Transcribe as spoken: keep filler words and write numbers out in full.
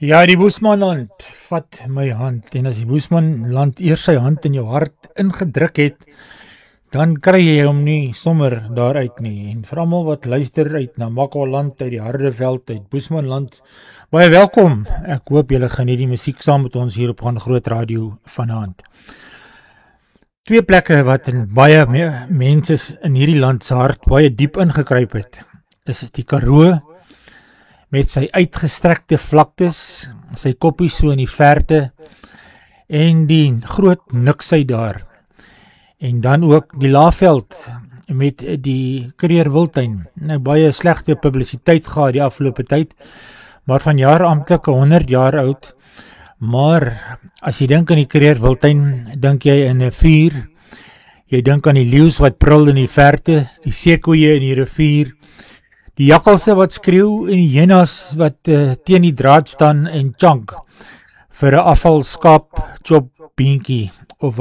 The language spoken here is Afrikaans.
Ja, die Boesmanland vat my hand, en as die Boesmanland eers sy hand in jou hart ingedruk het, dan kry jy hom nie sommer daaruit nie. En vir almal wat luister uit na Makwaland, uit die Hardeveld, uit Boesmanland, baie welkom. Ek hoop julle geniet die musiek saam met ons hier op Gaan Groot Radio vanaand. Twee plekke wat in baie me mense in hierdie land se hart baie diep ingekruip het, is die Karoo, met sy uitgestrekte vlaktes, sy koppie so in die verte, en die groot niksy daar. En dan ook die Laagveld, met die Kruger Wildtuin. Nou baie slegte publisiteit gehad die afgelope tyd, maar van jaar amptelik honderd jaar oud. Maar as jy dink aan die Kruger Wildtuin, dink jy in 'n vuur, jy dink aan die leeu's wat prul in die verte, die seekoeie in die rivier, die jakkalse wat skreeu en die hyenas wat uh, teen die draad staan en chunk vir 'n afvalskaap chop beentjie of